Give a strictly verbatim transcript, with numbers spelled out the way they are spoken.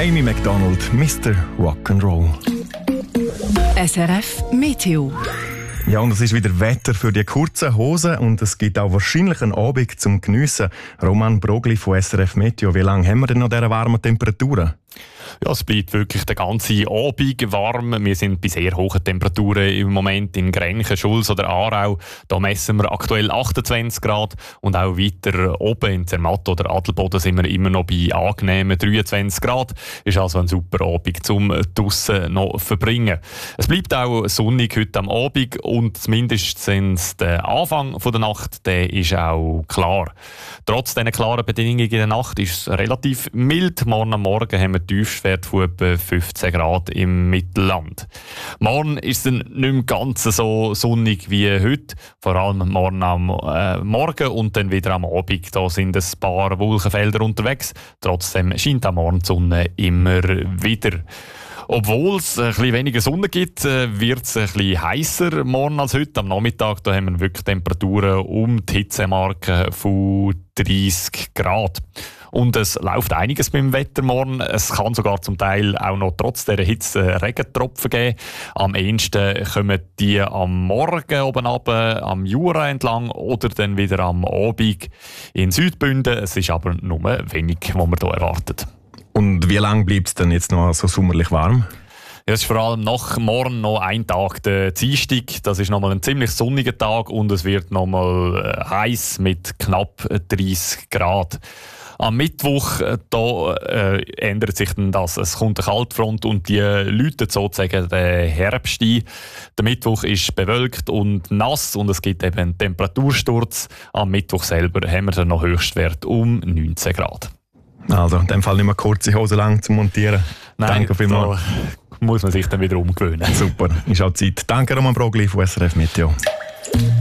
Amy Macdonald, Mister Rock'n'Roll. S R F Meteo. Ja, und es ist wieder Wetter für die kurzen Hosen und es gibt auch wahrscheinlich einen Abend zum Geniessen. Roman Brogli von S R F Meteo, wie lange haben wir denn noch diese warmen Temperaturen? Ja, es bleibt wirklich den ganzen Abend warm. Wir sind bei sehr hohen Temperaturen im Moment in Grenchen, Schulz oder Aarau. Da messen wir aktuell achtundzwanzig Grad und auch weiter oben in Zermatt oder Adelboden sind wir immer noch bei angenehmen dreiundzwanzig Grad. Ist also ein super Abend zum draussen noch verbringen. Es bleibt auch sonnig heute am Abend und zumindest der Anfang der Nacht, der ist auch klar. Trotz dieser klaren Bedingungen in der Nacht ist es relativ mild. Morgen am Morgen haben wir Tiefstwert von etwa fünfzehn Grad im Mittelland. Morgen ist es nicht mehr ganz so sonnig wie heute. Vor allem morgen am äh, Morgen und dann wieder am Abend. Da sind ein paar Wolkenfelder unterwegs. Trotzdem scheint am Morgen die Sonne immer wieder. Obwohl es ein bisschen weniger Sonne gibt, wird es ein bisschen heißer morgen als heute. Am Nachmittag da haben wir wirklich Temperaturen um die Hitzemarke von dreißig Grad. Und es läuft einiges beim Wetter morgen. Es kann sogar zum Teil auch noch trotz dieser Hitze Regentropfen geben. Am ehesten kommen die am Morgen oben runter, am Jura entlang oder dann wieder am Abend in Südbünden. Es ist aber nur wenig, was man hier erwartet. Und wie lange bleibt es denn jetzt noch so sommerlich warm? Ja, es ist vor allem nach morgen noch ein Tag, der Dienstag. Das ist nochmal ein ziemlich sonniger Tag und es wird nochmal äh, heiß mit knapp dreißig Grad. Am Mittwoch da, äh, ändert sich dann das. Es kommt eine Kaltfront und die läutet sozusagen den Herbst ein. Der Mittwoch ist bewölkt und nass und es gibt eben einen Temperatursturz. Am Mittwoch selber haben wir dann noch Höchstwert um neunzehn Grad. Also in dem Fall nicht mehr kurze Hose lang zu montieren. Nein, danke vielmals. Da muss man sich dann wieder umgewöhnen. Super, ist auch Zeit. Danke Roman Brogli von S R F Meteo.